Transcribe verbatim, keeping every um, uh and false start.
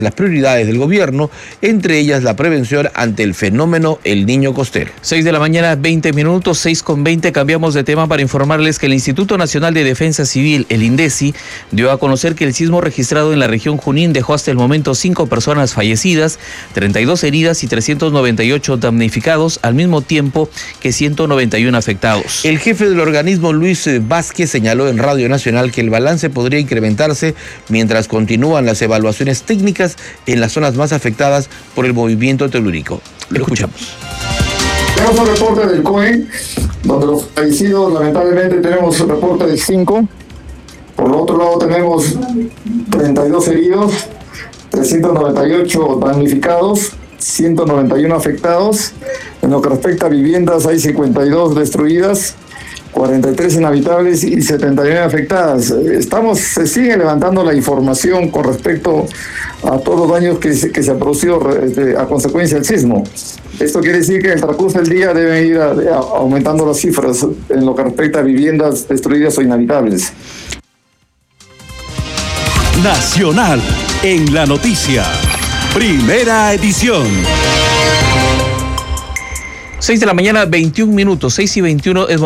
las prioridades del gobierno, entre ellas la prevención ante el fenómeno El Niño Costero. seis de la mañana, veinte minutos, seis con veinte, cambiamos de tema para informarles que el Instituto Nacional de Defensa Civil, el INDECI, dio a conocer que el sismo registrado en la región Junín dejó hasta el momento cinco personas fallecidas, treinta y dos heridas y trescientos noventa y ocho damnificados, al mismo tiempo que ciento noventa y uno afectados. El jefe del organismo, Luis Vázquez, señaló en Radio Nacional que el balance podría incrementarse mientras continúan las evaluaciones técnicas en las zonas más afectadas por el movimiento telúrico. Lo escuchamos. Tenemos un reporte del C O E, donde los fallecidos, lamentablemente, tenemos un reporte de cinco. Por el otro lado, tenemos treinta y dos heridos, trescientos noventa y ocho damnificados, ciento noventa y uno afectados. En lo que respecta a viviendas, hay cincuenta y dos destruidas, cuarenta y tres inhabitables y setenta y nueve afectadas. Estamos, se sigue levantando la información con respecto a todos los daños que se, que se han producido este, a consecuencia del sismo. Esto quiere decir que en el transcurso del día deben ir a, a, aumentando las cifras en lo que respecta a viviendas destruidas o inhabitables. Nacional en la noticia. Primera edición. seis de la mañana, veintiún minutos, seis y veintiuno es